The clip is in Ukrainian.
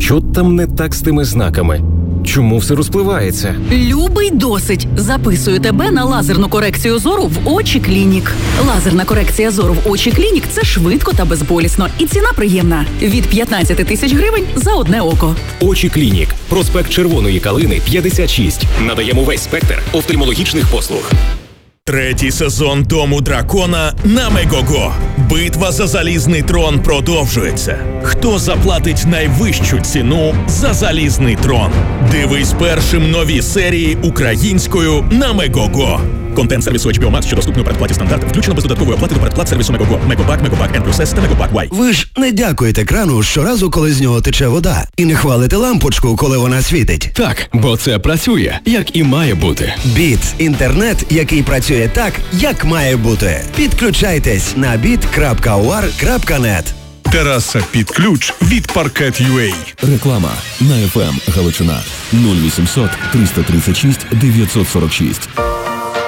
Що там не так з тими знаками? Чому все розпливається? Любий, досить. Записую тебе на лазерну корекцію зору в Очі Клінік. Лазерна корекція зору в Очі Клінік – це швидко та безболісно. І ціна приємна. Від 15 тисяч гривень за одне око. Очі Клінік. Проспект Червоної Калини, 56. Надаємо весь спектр офтальмологічних послуг. Третій сезон Дому дракона на Мегого. Битва за залізний трон продовжується. Хто заплатить найвищу ціну за залізний трон? Дивись першим нові серії українською на Мегого. Контент сервісу HBO Max, що доступний у передплаті стандарт, включено без додаткової оплати до передплат сервісу Мегого. Мегобак, Мегобак N+S та Мегобак Y. Ви ж не дякуєте крану щоразу, коли з нього тече вода. І не хвалите лампочку, коли вона світить. Так, бо це працює, як і має бути. Біт – інтернет, який працює так, як має бути. Підключайтесь на bit.uar.net. Тераса під ключ від Parket.ua. Реклама на FM Галичина 0800 336 946.